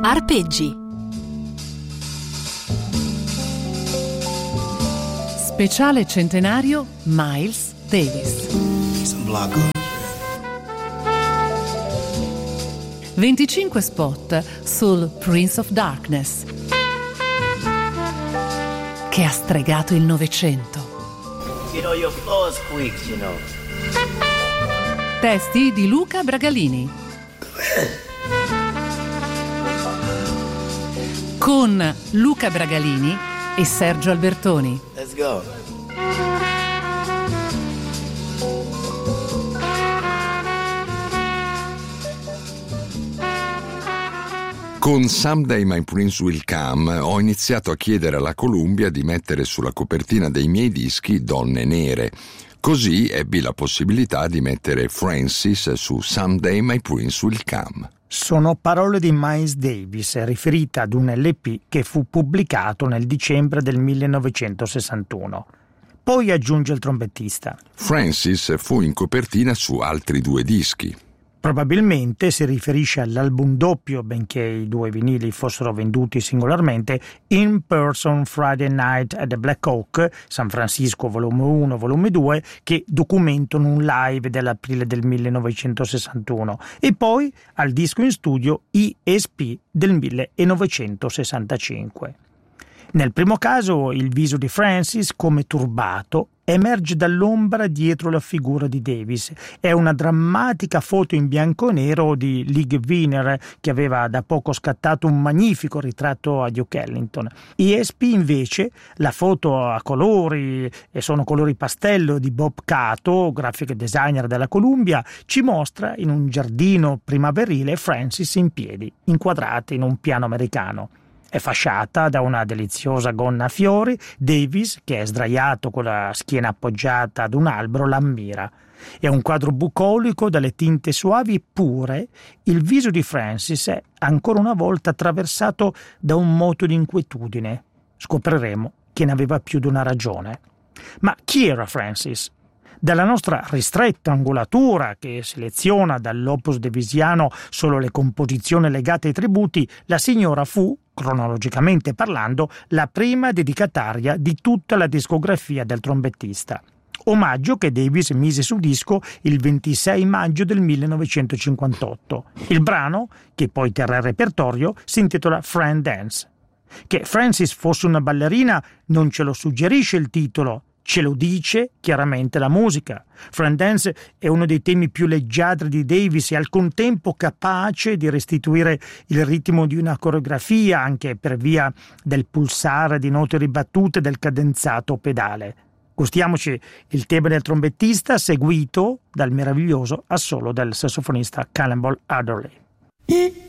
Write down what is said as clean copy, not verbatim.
Arpeggi. Speciale centenario Miles Davis. 25 spot sul Prince of Darkness, che ha stregato il Novecento. Your floor squeaks, Testi di Luca Bragalini. Con Luca Bragalini e Sergio Albertoni. Let's go. Con Someday My Prince Will Come ho iniziato a chiedere alla Columbia di mettere sulla copertina dei miei dischi donne nere. Così ebbi la possibilità di mettere Francis su Someday My Prince Will Come. Sono parole di Miles Davis, riferite ad un LP che fu pubblicato nel dicembre del 1961. Poi aggiunge il trombettista: Francis fu in copertina su altri 2 dischi. Probabilmente si riferisce all'album doppio, benché i 2 vinili fossero venduti singolarmente, In Person Friday Night at the Black Oak, San Francisco volume 1, volume 2, che documentano un live dell'aprile del 1961, e poi al disco in studio ESP del 1965. Nel primo caso il viso di Francis, come turbato, emerge dall'ombra dietro la figura di Davis. È una drammatica foto in bianco e nero di Lig Wiener, che aveva da poco scattato un magnifico ritratto a Duke Ellington. ESP invece, la foto a colori, e sono colori pastello, di Bob Cato, graphic designer della Columbia, ci mostra in un giardino primaverile Francis in piedi, inquadrata in un piano americano. È fasciata da una deliziosa gonna a fiori. Davis, che è sdraiato con la schiena appoggiata ad un albero, l'ammira. È un quadro bucolico dalle tinte suavi, eppure il viso di Francis è ancora una volta attraversato da un moto di inquietudine. Scopriremo che ne aveva più di una ragione. Ma chi era Francis? Dalla nostra ristretta angolatura, che seleziona dall'opus davisiano solo le composizioni legate ai tributi, la signora fu, cronologicamente parlando, la prima dedicataria di tutta la discografia del trombettista. Omaggio che Davis mise su disco il 26 maggio del 1958. Il brano, che poi terrà il repertorio, si intitola Friend Dance. Che Francis fosse una ballerina non ce lo suggerisce il titolo, ce lo dice chiaramente la musica. Friend Dance è uno dei temi più leggiadri di Davis e al contempo capace di restituire il ritmo di una coreografia, anche per via del pulsare di note ribattute del cadenzato pedale. Gustiamoci il tema del trombettista, seguito dal meraviglioso assolo del sassofonista Cannonball Adderley.